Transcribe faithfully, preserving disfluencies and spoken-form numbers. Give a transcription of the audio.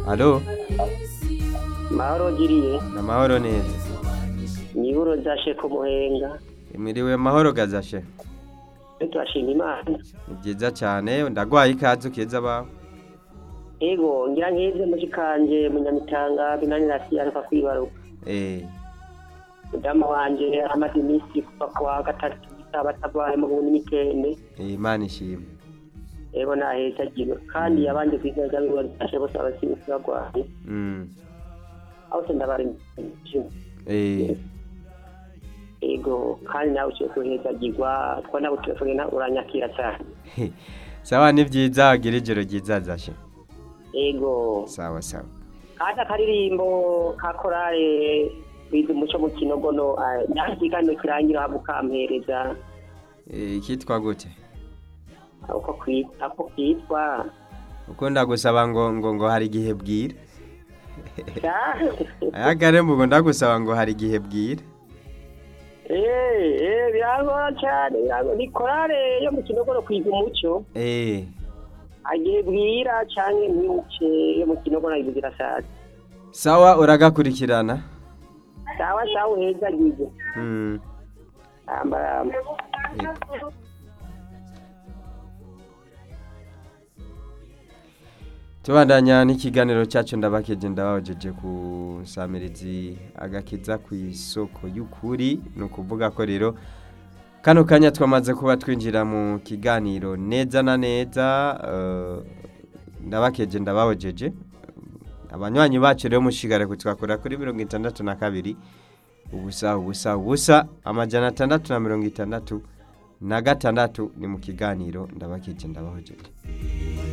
Halo, Mahoro giriye namahoro neza. niburo zashe ku muhenga Imiriwe mahoro gazashe. turashima Imana. Ni byiza cyane, ndagwaye ikaze ukeza bawe. Ego ngira nkeze muri kanje munyamitanga binani rasi ariko kwibaruka. Eh, Mudamu wanje amaze iminsi kuva kwa gatatu batabaye mu bundi mitende. eh, Imana ishimwe. Ego naheza giwe kandi yabanje kwigaza bibazo zashe bose abasibisi bagwaye. Mm. Aho se ndabari. Eh, Ego kandi nawe cyo kuheza gigwa twana butelefone na uranyakira cyane. sawa ni byiza agira ijoro ryiza zashe. Ego Sawa sawa. Ata karirimbo ka korale bize umuco mu kinogono nashikano kirangira habukampereza Eh, kitwa gute? uko kwita ako kwitwa Ukunda gusaba ngo ngo ngo hari gihe bwira. ya Ayagare mbugo ndagusaba ngo hari gihe bwira. eh eh byango cyane byango ni korale yo mu kinogono kwiga umuco Eh, agiye bwira cyane myuke yo mu kinogono ibugira sasa sawa uragakurikirana. sawa sawa heza gize Mm. amba Ego. Tubandanya n'ikiganiro cyacu ndabakeje ndabahojeje ku samirizi agakiza ku isoko y'ukuri no kuvuga ko rero kano kanya twamaze kuba twinjira mu kiganiro neza na neza uh, ndabakeje ndabahojeje abanywanyi bacu rero mushigare kutwakora kuri mirongo itandatu na kabiri ubusa ubusa ubusa amajana atandatu na mirongo itandatu na gatandatu ni mu kiganiro ndabakeje ndabahojeje.